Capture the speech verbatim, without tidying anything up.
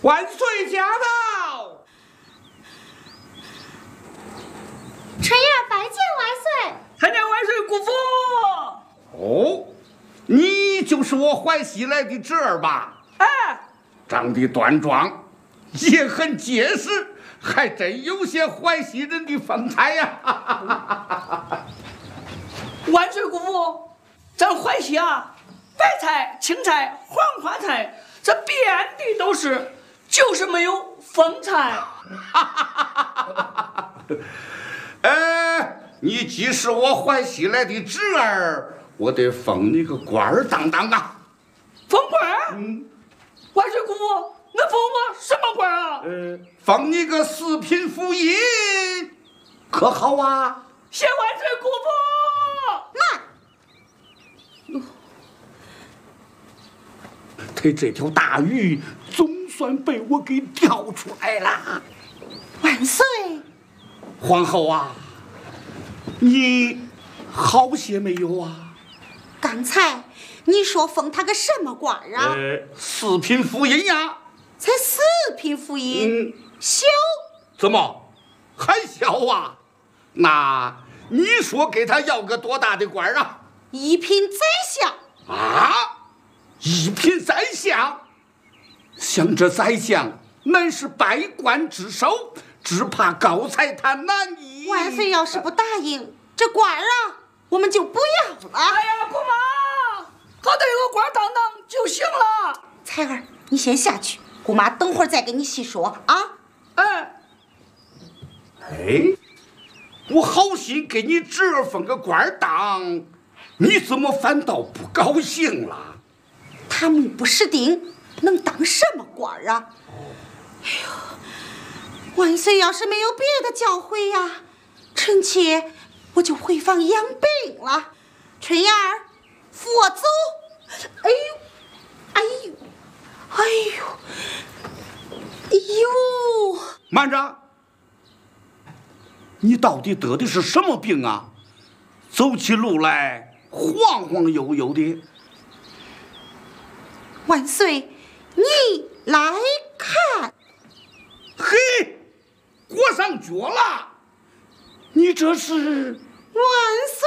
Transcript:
万岁驾到！ 臣儿拜见万岁。 参见万岁姑父。 哦，你就是我淮西来的侄儿吧？ 哎， 长得端庄，也很结实，还真有些淮西人的风采呀、啊！ 万岁姑父，咱淮西啊，白菜、青菜、黄花菜，这遍地都是，就是没有风采。 哎，你既是我淮西来的侄儿，我得封你个官儿当当啊！ 封官？ 嗯， 万岁姑父，能封我什么官啊？ 呃，封你个四品府尹，可好啊？ 谢万岁姑父。 慢。 他这条大鱼总算被我给钓出来了。 万岁！ 皇后啊，你好些没有啊？ 刚才你说封他个什么官啊？ 呃，四品府尹呀。 才四品府尹， 嗯， 小。 怎么还小啊？那你说给他要个多大的官啊？ 一品宰相。 啊，一品宰相，像这宰相乃是百官之首，只怕高才他难移。 万岁要是不答应，这官啊，我们就不要了。 哎呀，姑妈，好歹有个官当当就行了。 彩儿，你先下去，姑妈等会儿再跟你细说啊。 哎， 哎，我好心给你侄儿封个官当，你怎么反倒不高兴了？ 他目不识丁，能当什么官啊？哎呦，万岁要是没有别的教诲呀，臣妾我就回房养病了。春燕儿，扶我走。哎呦，哎呦，哎呦，哎呦！ 慢着，你到底得的是什么病啊？走起路来晃晃悠悠的。 万岁，你来看。 嘿，裹上脚了，你这是？ 万岁！